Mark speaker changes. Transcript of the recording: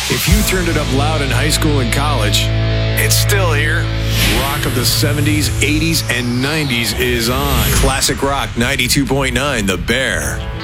Speaker 1: If you turned it up loud in high school and college, it's still here. Rock of the 70s, 80s, and 90s is on.
Speaker 2: Classic Rock 92.9, The Bear.